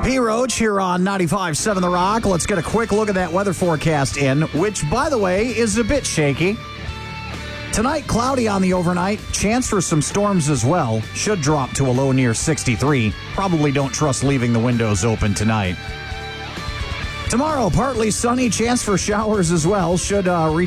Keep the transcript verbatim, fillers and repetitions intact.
P. Roach here on ninety-five point seven The Rock. Let's get a quick look at that weather forecast in, which, by the way, is a bit shaky. Tonight, cloudy on the overnight. Chance for some storms as well. Should drop to a low near sixty-three. Probably don't trust leaving the windows open tonight. Tomorrow, partly sunny. Chance for showers as well. Should uh, reach